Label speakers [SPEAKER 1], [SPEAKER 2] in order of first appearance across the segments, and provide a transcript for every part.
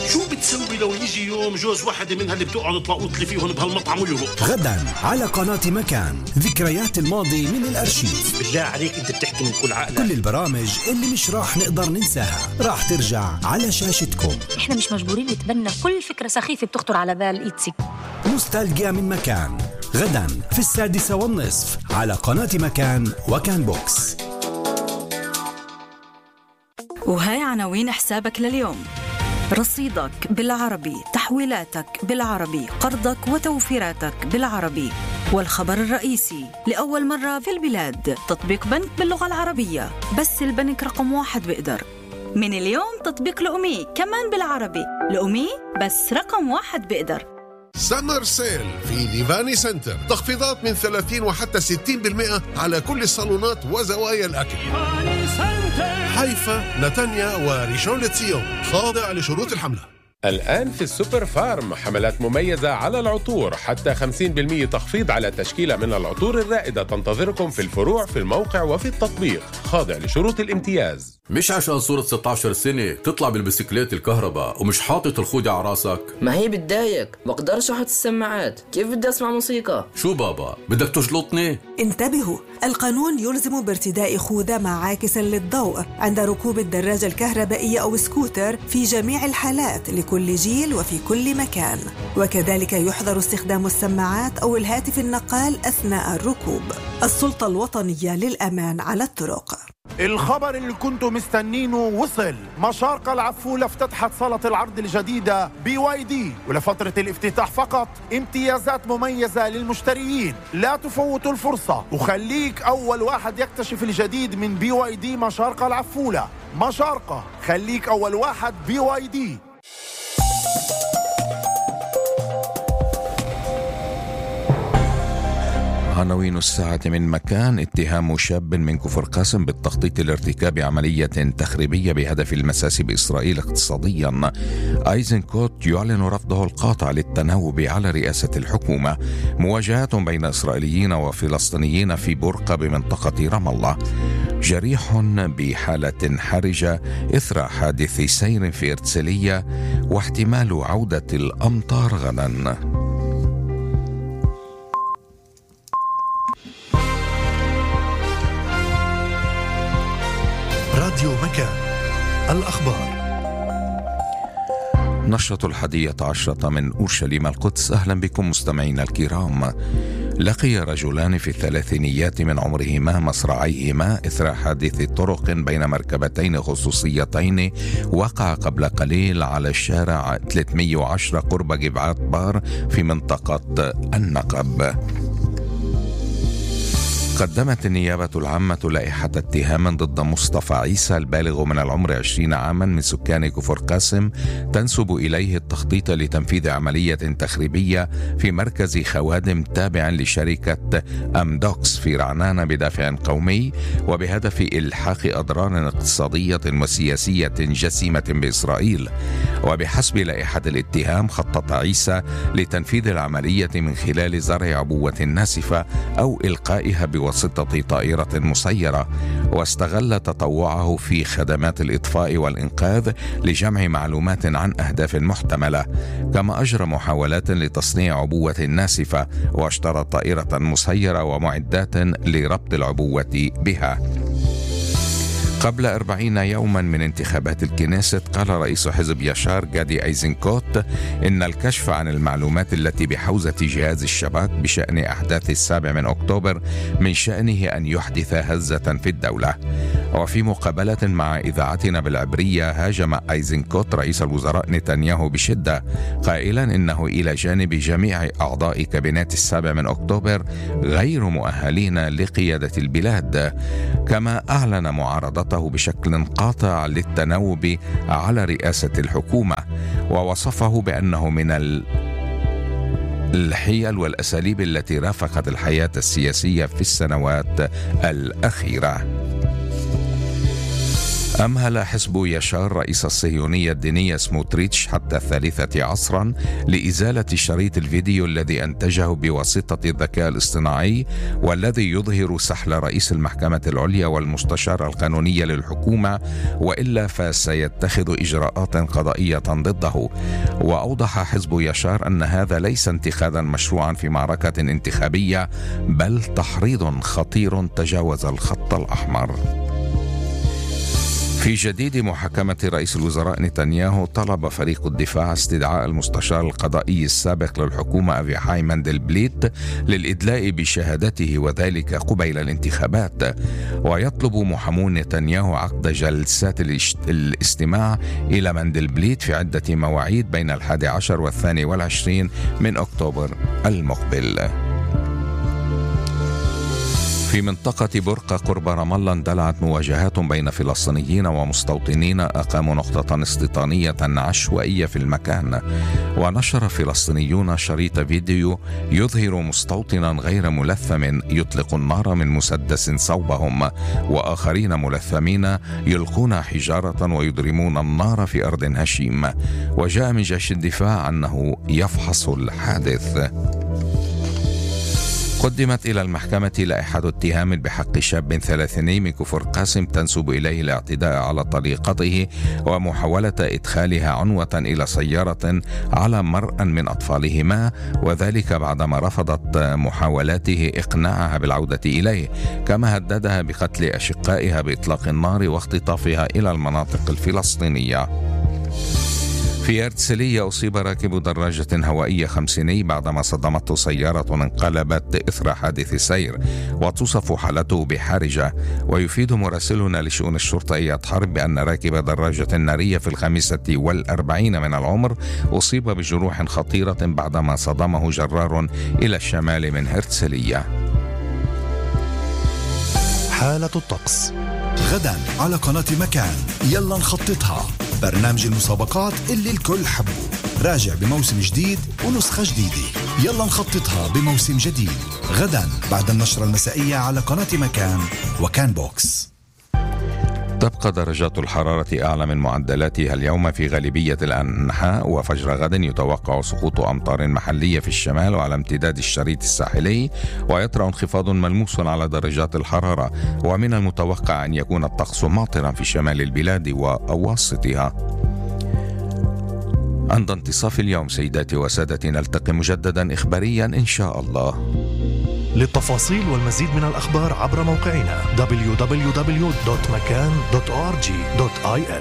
[SPEAKER 1] شو بتسوي لو يجي يوم جوز واحدة منها اللي بتقعد طلاقوت اللي فيهم بهالمطعم ويهرب؟
[SPEAKER 2] غدا على قناة مكان، ذكريات الماضي من الأرشيف.
[SPEAKER 1] بالله عليك أنت بتحكي من كل عقلك.
[SPEAKER 2] كل البرامج اللي مش راح نقدر ننساها راح ترجع على شاشتكم.
[SPEAKER 3] احنا مش مجبورين نتبنى كل فكرة سخيفة بتخطر على بال إيتسي.
[SPEAKER 2] نوستالجيا من مكان، غدا في 6:30 على قناة مكان وكان بوكس.
[SPEAKER 4] وهاي عناوين حسابك لليوم: رصيدك بالعربي، تحويلاتك بالعربي، قرضك وتوفيراتك بالعربي. والخبر الرئيسي: لأول مرة في البلاد تطبيق بنك باللغة العربية، بس البنك رقم 1 بيقدر. من اليوم تطبيق لأمي كمان بالعربي، لأمي بس رقم 1 بيقدر.
[SPEAKER 5] سمر سيل في ديفاني سنتر، تخفيضات من 30 وحتى 60% على كل الصالونات وزوايا الأكل. حيفا، نتانيا وريشون لتسيون، خاضع لشروط الحملة.
[SPEAKER 6] الآن في السوبر فارم حملات مميزة على العطور، حتى 50% تخفيض على تشكيلة من العطور الرائدة تنتظركم في الفروع في الموقع وفي التطبيق، خاضع لشروط الامتياز.
[SPEAKER 7] مش عشان صورة 16 سنة تطلع بالبسكليت الكهرباء ومش حاطط الخوذة على راسك.
[SPEAKER 8] ما هي بتضايق، بقدرش احط السماعات، كيف بدي اسمع موسيقى؟
[SPEAKER 7] شو بابا بدك تجلطني؟
[SPEAKER 9] انتبهوا، القانون يلزم بارتداء خوذة مع عاكس للضوء عند ركوب الدراجة الكهربائية أو سكوتر في جميع الحالات لكل جيل وفي كل مكان، وكذلك يحظر استخدام السماعات أو الهاتف النقال أثناء الركوب. السلطة الوطنية للأمان على الطرق.
[SPEAKER 10] الخبر اللي كنتوا مستنينه وصل. مشارقة العفولة افتتحت صالة العرض الجديدة BYD، ولفترة الافتتاح فقط امتيازات مميزة للمشتريين. لا تفوتوا الفرصة وخليك أول واحد يكتشف الجديد من BYD مشارقة العفولة. مشارقة، خليك أول واحد BYD.
[SPEAKER 11] عناوين الساعة من مكان: اتهام شاب من كفر قاسم بالتخطيط لارتكاب عملية تخريبية بهدف المساس بإسرائيل اقتصاديا. أيزنكوت يعلن رفضه القاطع للتناوب على رئاسة الحكومة. مواجهات بين إسرائيليين وفلسطينيين في برقة بمنطقة رام الله. جريح بحالة حرجة إثر حادث سير في إرسالية، واحتمال عودة الأمطار غدا.
[SPEAKER 2] راديو مكان، الأخبار.
[SPEAKER 11] نشرة 11 من أورشليم القدس. أهلا بكم مستمعينا الكرام. لقي رجلان في الثلاثينيات من عمرهما مصرعيهما إثر حادث طرق بين مركبتين خصوصيتين وقع قبل قليل على الشارع 310 قرب جبعات بار في منطقة النقب. قدمت النيابة العامة لائحة اتهام ضد مصطفى عيسى البالغ من العمر 20 عاما من سكان كفر قاسم تنسب إليه التخطيط لتنفيذ عملية تخريبية في مركز خوادم تابع لشركة أمدوكس في رعنان بدافع قومي، وبهدف إلحاق أضرار اقتصادية وسياسية جسيمة بإسرائيل. وبحسب لائحة الاتهام خطط عيسى لتنفيذ العملية من خلال زرع عبوة ناسفة أو إلقائها بواسطة طائرة مسيرة، واستغل تطوعه في خدمات الإطفاء والإنقاذ لجمع معلومات عن أهداف محتملة، كما أجرى محاولات لتصنيع عبوة ناسفة، واشترى طائرة مسيرة ومعدات لربط العبوة بها. قبل 40 يوما من انتخابات الكنيست قال رئيس حزب يشار جادي أيزنكوت إن الكشف عن المعلومات التي بحوزة جهاز الشباك بشأن أحداث 7 أكتوبر من شأنه أن يحدث هزة في الدولة. وفي مقابلة مع إذاعتنا بالعبرية هاجم أيزنكوت رئيس الوزراء نتنياهو بشدة، قائلا إنه إلى جانب جميع أعضاء كابينات 7 أكتوبر غير مؤهلين لقيادة البلاد، كما أعلن معارضته بشكل قاطع للتناوب على رئاسة الحكومة، ووصفه بأنه من الحيل والأساليب التي رافقت الحياة السياسية في السنوات الأخيرة. أمهل حزب يشار رئيس الصهيونية الدينية سموتريتش حتى 3 عصرا لإزالة شريط الفيديو الذي أنتجه بواسطة الذكاء الاصطناعي والذي يظهر سحل رئيس المحكمة العليا والمستشار القانوني للحكومة، وإلا فسيتخذ إجراءات قضائية ضده. وأوضح حزب يشار أن هذا ليس اتخاذا مشروعا في معركة انتخابية، بل تحريض خطير تجاوز الخط الأحمر. في جديد محاكمة رئيس الوزراء نتنياهو، طلب فريق الدفاع استدعاء المستشار القضائي السابق للحكومة أفيحاي مندلبليت للإدلاء بشهادته، وذلك قبيل الانتخابات. ويطلب محامون نتنياهو عقد جلسات الاستماع إلى مندلبليت في عدة مواعيد بين 11 و22 من أكتوبر المقبل. في منطقة برقة قرب رام الله اندلعت مواجهات بين فلسطينيين ومستوطنين أقاموا نقطة استيطانية عشوائية في المكان. ونشر فلسطينيون شريط فيديو يظهر مستوطنا غير ملثم يطلق النار من مسدس صوبهم، وآخرين ملثمين يلقون حجارة ويضرمون النار في أرض هشيم. وجاء من جيش الدفاع أنه يفحص الحادث. قدمت إلى المحكمة لائحة اتهام بحق شاب 30 من كفر قاسم تنسب إليه الاعتداء على طليقته ومحاولة إدخالها عنوة إلى سيارة على مرأى من أطفالهما، وذلك بعدما رفضت محاولاته إقناعها بالعودة إليه، كما هددها بقتل أشقائها بإطلاق النار واختطافها إلى المناطق الفلسطينية. في هرتسلية أصيب راكب دراجة هوائية 50 بعدما صدمته سيارة انقلبت إثر حادث سير، وتصف حالته بحرجة. ويفيد مراسلنا لشؤون الشرطة إياد حرب بأن راكب دراجة نارية في 45 من العمر أصيب بجروح خطيرة بعدما صدمه جرار إلى الشمال من هرتسلية.
[SPEAKER 12] حالة الطقس
[SPEAKER 2] غدا على قناة مكان، يلا نخططها، برنامج المسابقات اللي الكل حبه، راجع بموسم جديد ونسخة جديدة. يلا نخططها بموسم جديد غدا بعد النشرة المسائية على قناة مكان وكان بوكس.
[SPEAKER 11] تبقى درجات الحرارة أعلى من معدلاتها اليوم في غالبية الأنحاء، وفجر غد يتوقع سقوط أمطار محلية في الشمال وعلى امتداد الشريط الساحلي، ويطرأ انخفاض ملموس على درجات الحرارة، ومن المتوقع أن يكون الطقس ماطرا في شمال البلاد وأواسطها. عند انتصاف اليوم سيداتي وسادتي نلتقي مجددا إخباريا إن شاء الله.
[SPEAKER 12] للتفاصيل والمزيد من الأخبار عبر موقعنا www.makan.org.il.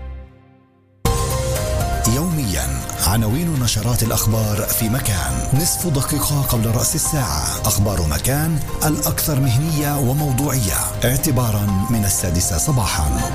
[SPEAKER 2] يوميا عناوين نشرات الأخبار في مكان، نصف دقيقة قبل رأس الساعة. أخبار مكان الأكثر مهنية وموضوعية اعتبارا من 6 صباحا.